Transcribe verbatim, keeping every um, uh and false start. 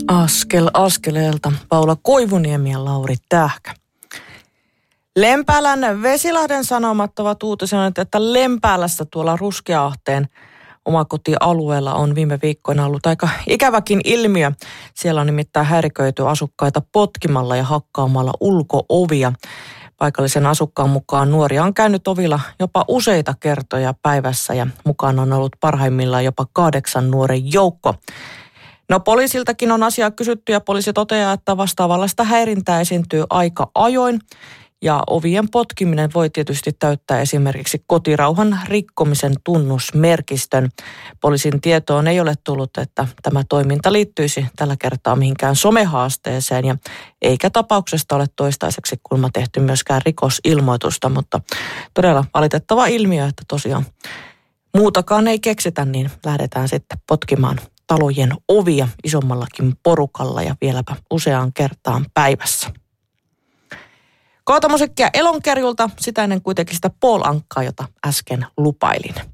Askel askeleelta Paula Koivuniemi ja Lauri Tähkä. Lempäälän Vesilahden Sanomat ovat uutisoineet, että Lempäälässä tuolla Ruskeaahteen omakotialueella on viime viikkoina ollut aika ikäväkin ilmiö. Siellä on nimittäin häiriköity asukkaita potkimalla ja hakkaamalla ulko-ovia. Paikallisen asukkaan mukaan nuoria on käynyt ovilla jopa useita kertoja päivässä ja mukana on ollut parhaimmillaan jopa kahdeksan nuoren joukko. No poliisiltakin on asiaa kysytty ja poliisi toteaa, että vastaavanlaista häirintää esiintyy aika ajoin. Ja ovien potkiminen voi tietysti täyttää esimerkiksi kotirauhan rikkomisen tunnusmerkistön. Poliisin tietoon ei ole tullut, että tämä toiminta liittyisi tällä kertaa mihinkään somehaasteeseen. Ja eikä tapauksesta ole toistaiseksi kulma tehty myöskään rikosilmoitusta, mutta todella valitettava ilmiö, että tosiaan muutakaan ei keksitä, niin lähdetään sitten potkimaan talojen ovia isommallakin porukalla ja vieläpä useaan kertaan päivässä. Kohta musiikkia Elonkerjulta, sitä ennen kuitenkin sitä Paul Ankkaa, jota äsken lupailin.